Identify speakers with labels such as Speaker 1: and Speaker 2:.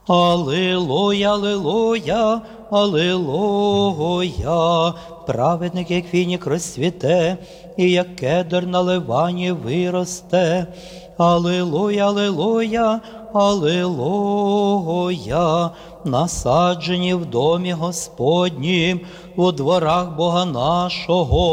Speaker 1: Алілуя, алілуя, алілуя. Праведник, як фінік, розцвіте, і як кедр на Ливані виросте. Алілуя, алілуя, алілуя. Насаджені в домі Господнім, у дворах Бога нашого.